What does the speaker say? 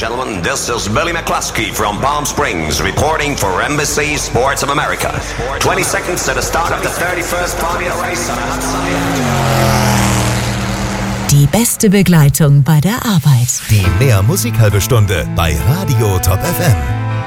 gentlemen, this is Billy McCluskey from Palm Springs reporting for Embassy Sports of America. 20 seconds to the start of the 31st Formula Race on a hot Sunday. Die beste Begleitung bei der Arbeit. Die Mehr Musik halbe Stunde bei Radio Top FM.